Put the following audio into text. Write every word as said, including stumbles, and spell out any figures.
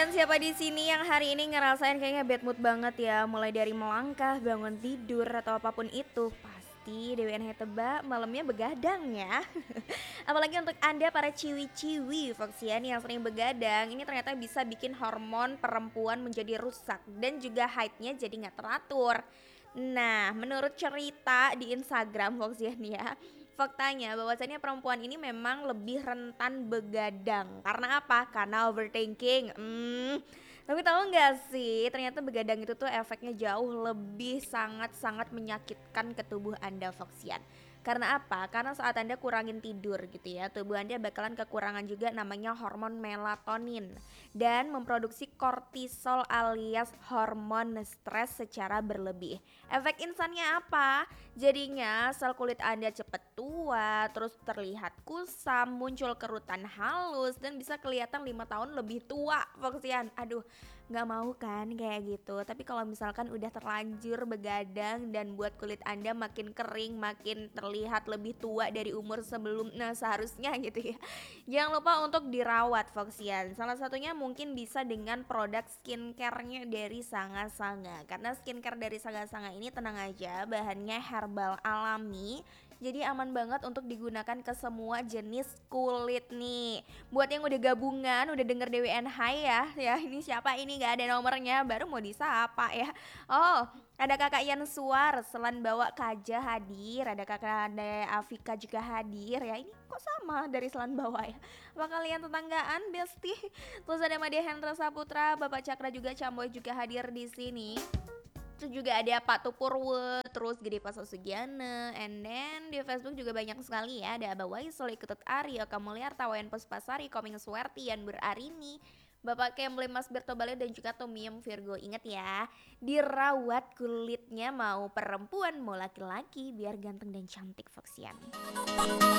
Dan siapa di sini yang hari ini ngerasain kayaknya bad mood banget ya, mulai dari melangkah, bangun tidur atau apapun itu, pasti Dewi Anhaya tebak malamnya begadang ya. Apalagi untuk Anda para ciwi-ciwi Foxian yang sering begadang, ini ternyata bisa bikin hormon perempuan menjadi rusak dan juga haidnya jadi nggak teratur. Nah, menurut cerita di Instagram Foxian ya, faktanya bahwasannya perempuan ini memang lebih rentan begadang. Karena apa? Karena overthinking. Hmm, tapi tahu nggak sih, ternyata begadang itu tuh efeknya jauh lebih sangat-sangat menyakitkan ke tubuh Anda, Foxian. Karena apa? Karena saat Anda kurangin tidur gitu ya, tubuh Anda bakalan kekurangan juga namanya hormon melatonin dan memproduksi kortisol alias hormon stres secara berlebih. Efek insannya apa? Jadinya sel kulit Anda cepet tua, terus terlihat kusam, muncul kerutan halus dan bisa kelihatan lima tahun lebih tua, Foxian. Aduh, nggak mau kan kayak gitu. Tapi kalau misalkan udah terlanjur begadang dan buat kulit Anda makin kering, makin terlihat lebih tua dari umur sebelum nah seharusnya gitu ya. Jangan lupa untuk dirawat, Foxian. Salah satunya mungkin bisa dengan produk skincare-nya dari Sanga Sanga. Karena skincare dari Sanga Sanga ini tenang aja, bahannya herbal alami. Jadi aman banget untuk digunakan ke semua jenis kulit nih. Buat yang udah gabungan, udah denger D W N H ya, ya ini siapa ini gak ada nomornya, baru mau disapa ya. Oh, ada kakak Yan Suar, Selan Bawa Kaja hadir, ada kakak Ade Afika juga hadir ya. Ini kok sama dari Selan Bawa ya. Apa kalian tetanggaan, Besti? Terus ada Made Hendra Saputra, Bapak Cakra juga Camboy juga hadir di sini. Terus juga ada Pak Tupurwo, terus Gede Pasok Sugiana, and then di Facebook juga banyak sekali ya. Ada Abah Waisel, Ketut Aryo, Kamuliarta, Wayan Puspasari, Koming Suwerti, Yan Berarini, Bapak Kemble, Mas Berto Bale dan juga Tomiem Virgo. Ingat ya, dirawat kulitnya mau perempuan mau laki-laki biar ganteng dan cantik, Foxian.